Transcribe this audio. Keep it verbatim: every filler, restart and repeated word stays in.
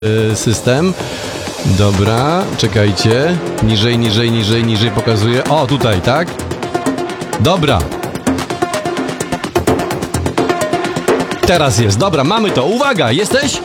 system. Dobra, czekajcie. Niżej, niżej, niżej, niżej pokazuję. O, tutaj, tak? Dobra. Teraz jest. Dobra, mamy to. Uwaga, jesteś?